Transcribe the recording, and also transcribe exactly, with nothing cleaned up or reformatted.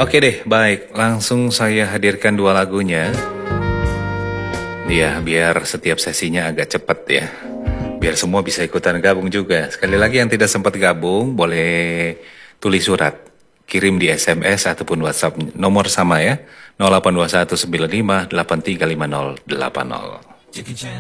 Oke deh, baik. Langsung saya hadirkan dua lagunya. Ya, biar setiap sesinya agak cepat ya. Biar semua bisa ikutan gabung juga. Sekali lagi yang tidak sempat gabung, boleh tulis surat. Kirim di S M S ataupun WhatsApp. Nomor sama ya. nol delapan dua satu sembilan lima delapan tiga lima nol delapan nol.